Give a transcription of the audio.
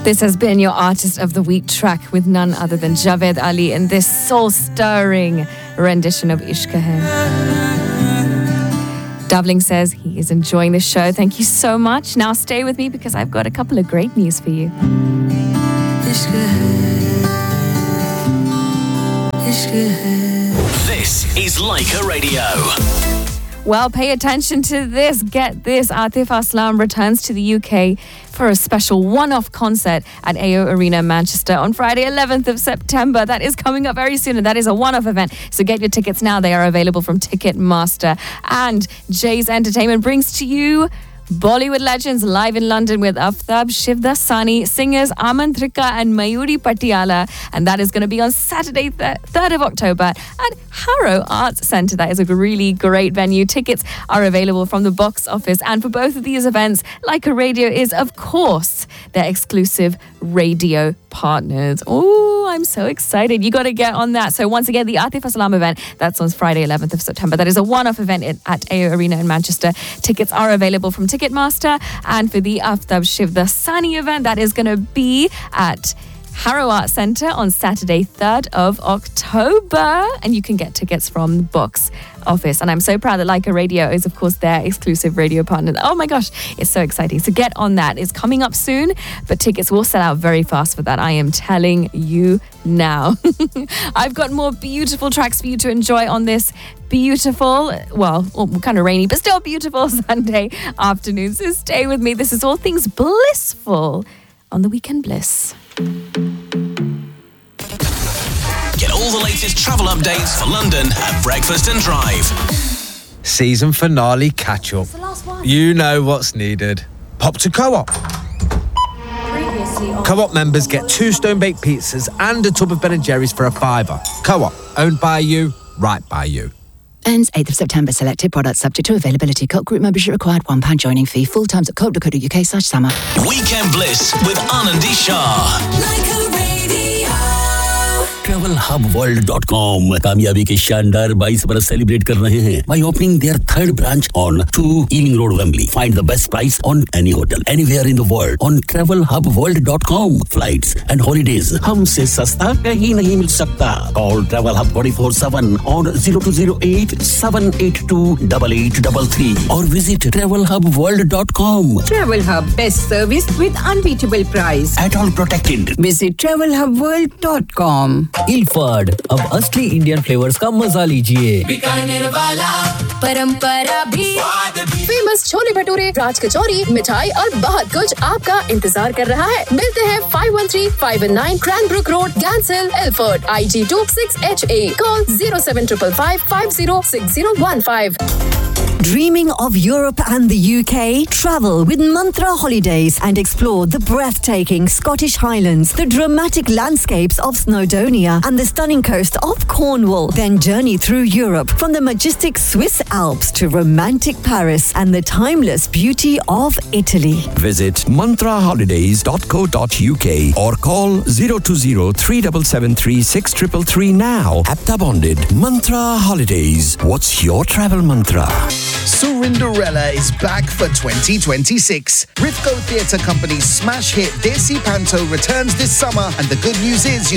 This has been your Artist of the Week track with none other than Javed Ali in this soul-stirring rendition of Ishq Hai. Davling says he is enjoying the show. Thank you so much. Now stay with me because I've got a couple of great news for you. This is Leica Radio. Well, pay attention to this. Get this. Atif Aslam returns to the UK for a special one-off concert at AO Arena, Manchester on Friday, 11th of September. That is coming up very soon, and that is a one-off event. So get your tickets now. They are available from Ticketmaster. And Jay's Entertainment brings to you Bollywood legends live in London with Aftab Shivdasani, singers Amantrika and Mayuri Patiala, and that is going to be on Saturday, 3rd of October at Harrow Arts Centre. That is a really great venue. Tickets are available from the box office, and for both of these events, Leica Radio is, of course, their exclusive radio partners. Oh, I'm so excited. You got to get on that. So once again, the Atif Aslam event, that's on Friday, 11th of September. That is a one-off event at AO Arena in Manchester. Tickets are available from Ticketmaster. And for the Aftab Shivdasani event, that is going to be at Harrow Arts Centre on Saturday, 3rd of October. And you can get tickets from the box office. And I'm so proud that Leica Radio is, of course, their exclusive radio partner. Oh my gosh, it's so exciting. So get on that. It's coming up soon, but tickets will sell out very fast for that. I am telling you now. I've got more beautiful tracks for you to enjoy on this beautiful, well, kind of rainy, but still beautiful Sunday afternoon. So stay with me. This is all things blissful on the Weekend Bliss. Get all the latest travel updates for London at Breakfast and Drive. Season finale catch-up. You know what's needed. Pop to Co-op. Co-op members get 2 stone-baked pizzas and a tub of Ben & Jerry's for £5. Co-op, owned by you, right by you. Ends 8th of September. Selected products subject to availability. Co-op group membership required. £1 joining fee. Full times at co.co.uk/summer. Weekend Bliss with Anandi Shah. Leica Radio. TravelHubWorld.com कामयाबी के शानदार 22 बरस celebrate कर रहे हैं by opening their 3rd branch on 2 Ealing Road, Wembley. Find the best price on any hotel anywhere in the world on TravelHubWorld.com. Flights and holidays हमसे सस्ता कहीं नहीं मिल सकता. Call Travel Hub 24/7 on 0208-782-8833 or visit TravelHubWorld.com. Travel Hub, best service with unbeatable price. At all protected. Visit TravelHubWorld.com. इल्फाड, अब असली Indian flavours का मजा लीजिए. बीकानेर वाला परंपरा भी फेमस छोले भटूरे, राज कचौरी, मिठाई और बहुत कुछ आपका इंतजार कर रहा है. मिलते हैं 513-519 Cranbrook Road, Gants Hill, Ilford, IG2 6HA. Call 07555 506015. Dreaming of Europe and the UK? Travel with Mantra Holidays and explore the breathtaking Scottish Highlands, the dramatic landscapes of Snowdonia and the stunning coast of Cornwall. Then journey through Europe from the majestic Swiss Alps to romantic Paris and the timeless beauty of Italy. Visit mantraholidays.co.uk or call 020-3773-6333 now. APTA bonded. Mantra Holidays. What's your travel mantra? Surinderella is back for 2026. Rifco Theatre Company's smash hit Desi Panto returns this summer, and the good news is you